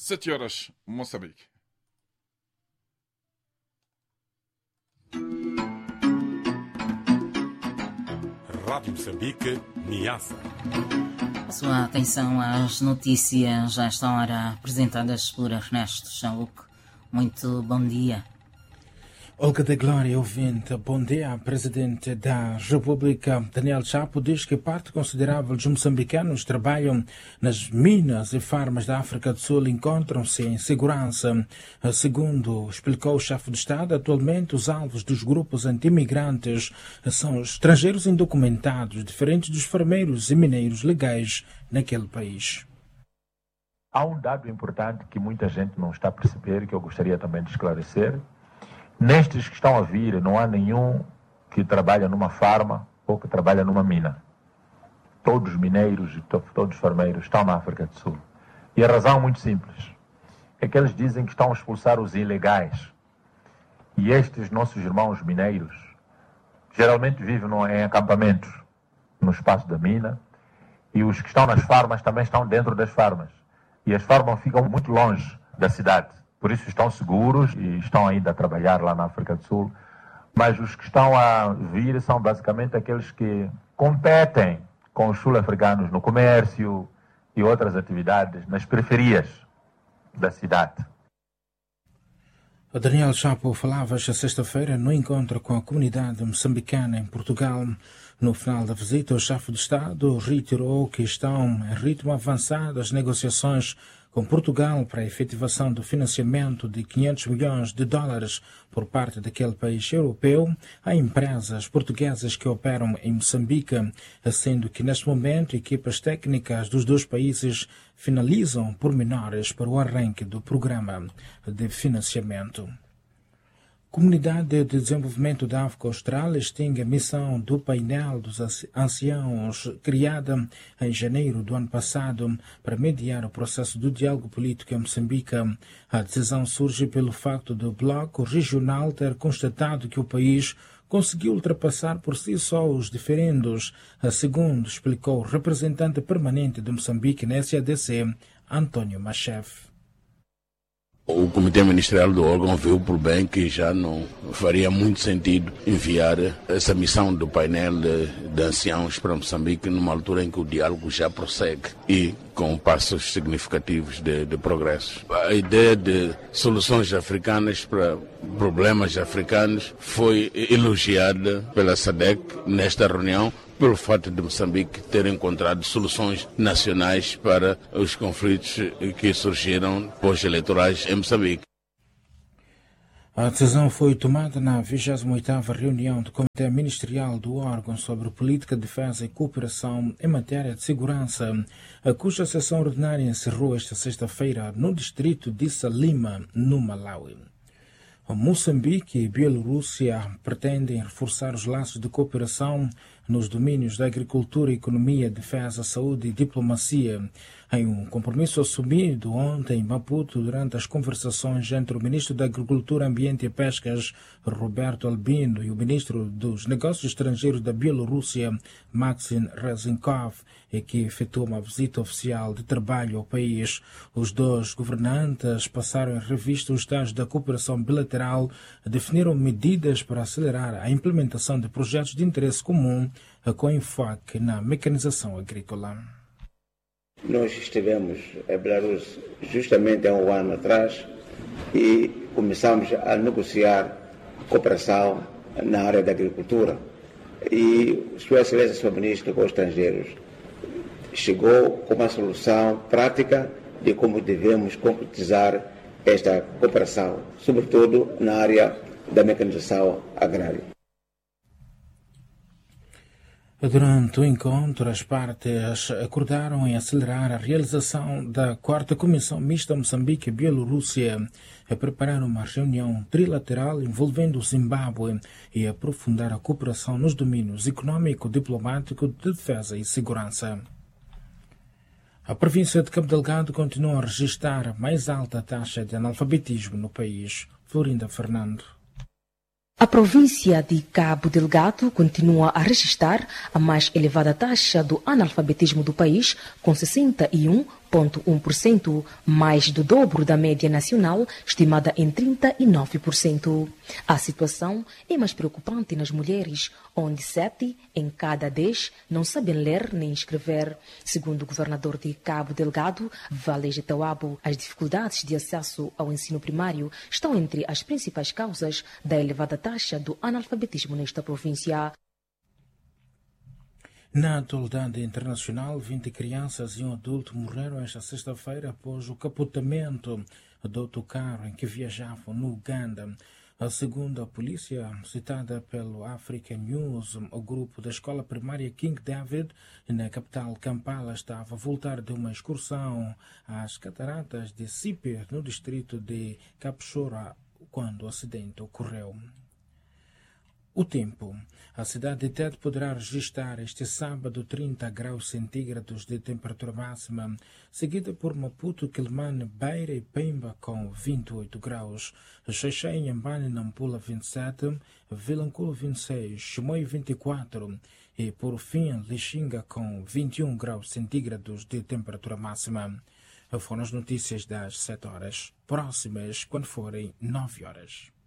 7 horas, Moçambique. Rádio Moçambique, Niassa. Sua atenção às notícias a esta hora apresentadas por Ernesto Chaluco. Muito bom dia. Olga da Glória, ouvinte, bom dia. Presidente da República, Daniel Chapo, diz que parte considerável dos moçambicanos que trabalham nas minas e farmas da África do Sul encontram-se em segurança. Segundo explicou o chefe de Estado, atualmente os alvos dos grupos anti-imigrantes são estrangeiros indocumentados, diferentes dos farmeiros e mineiros legais naquele país. Há um dado importante que muita gente não está a perceber, que eu gostaria também de esclarecer. Nestes que estão a vir, não há nenhum que trabalha numa farma ou que trabalha numa mina. Todos os mineiros e todos os farmeiros estão na África do Sul. E a razão é muito simples. É que eles dizem que estão a expulsar os ilegais. E estes nossos irmãos mineiros geralmente vivem em acampamentos no espaço da mina. E os que estão nas farmas também estão dentro das farmas. E as farmas ficam muito longe da cidade. Por isso estão seguros e estão ainda a trabalhar lá na África do Sul. Mas os que estão a vir são basicamente aqueles que competem com os sul-africanos no comércio e outras atividades nas periferias da cidade. O Daniel Chapo falava esta sexta-feira no encontro com a comunidade moçambicana em Portugal. No final da visita, o chefe de Estado reiterou que estão em ritmo avançado as negociações com Portugal para a efetivação do financiamento de 500 milhões de dólares por parte daquele país europeu a empresas portuguesas que operam em Moçambique, sendo que neste momento equipas técnicas dos dois países finalizam pormenores para o arranque do programa de financiamento. Comunidade de Desenvolvimento da África Austral extingue a missão do painel dos anciãos criada em janeiro do ano passado para mediar o processo do diálogo político em Moçambique. A decisão surge pelo facto do bloco regional ter constatado que o país conseguiu ultrapassar por si só os diferendos, segundo explicou o representante permanente de Moçambique na SADC, António Machef. O Comitê Ministerial do órgão viu por bem que já não faria muito sentido enviar essa missão do painel de anciãos para Moçambique numa altura em que o diálogo já prossegue e com passos significativos de progresso. A ideia de soluções africanas para problemas africanos foi elogiada pela SADC nesta reunião, pelo fato de Moçambique ter encontrado soluções nacionais para os conflitos que surgiram pós-eleitorais em Moçambique. A decisão foi tomada na 28ª reunião do Comitê Ministerial do órgão sobre política, defesa e cooperação em matéria de segurança, cuja sessão ordinária encerrou esta sexta-feira no distrito de Salima, no Malawi. Moçambique e Bielorrússia pretendem reforçar os laços de cooperação nos domínios da agricultura, economia, defesa, saúde e diplomacia, em um compromisso assumido ontem em Maputo durante as conversações entre o ministro da Agricultura, Ambiente e Pescas, Roberto Albino, e o ministro dos Negócios Estrangeiros da Bielorrússia, Maxim Rezinkov, e que efetuou uma visita oficial de trabalho ao país. Os dois governantes passaram em revista os estágios da cooperação bilateral, definiram medidas para acelerar a implementação de projetos de interesse comum com enfoque na mecanização agrícola. Nós estivemos em Belarus justamente há um ano atrás e começamos a negociar cooperação na área da agricultura. E Sua Excelência, Sr. Ministro dos Estrangeiros, chegou com uma solução prática de como devemos concretizar esta cooperação, sobretudo na área da mecanização agrária. Durante o encontro, as partes acordaram em acelerar a realização da 4ª Comissão Mista Moçambique e Bielorrússia, a preparar uma reunião trilateral envolvendo o Zimbábue e aprofundar a cooperação nos domínios econômico, diplomático, de defesa e segurança. A província de Cabo Delgado continua a registrar a mais alta taxa de analfabetismo no país. Florinda Fernando. A província de Cabo Delgado continua a registrar a mais elevada taxa do analfabetismo do país, com 61,5%. 30,1%, mais do dobro da média nacional, estimada em 39%. A situação é mais preocupante nas mulheres, onde 7 em cada 10 não sabem ler nem escrever. Segundo o governador de Cabo Delgado, Vales de Tauabo, as dificuldades de acesso ao ensino primário estão entre as principais causas da elevada taxa do analfabetismo nesta província. Na atualidade internacional, 20 crianças e um adulto morreram esta sexta-feira após o capotamento do autocarro em que viajavam no Uganda. Segundo a polícia, citada pelo African News, o grupo da escola primária King David, na capital Kampala, estava a voltar de uma excursão às cataratas de Sipe, no distrito de Kapchora, quando o acidente ocorreu. O tempo. A cidade de Tete poderá registrar este sábado 30 graus centígrados de temperatura máxima, seguida por Maputo, Quelimane, Beira e Pemba com 28 graus, Xai-Xai, Inhambane e Nampula 27, Vilanculo 26, Chimoio 24 e, por fim, Lixinga com 21 graus centígrados de temperatura máxima. Foram as notícias das 7 horas. Próximas quando forem 9 horas.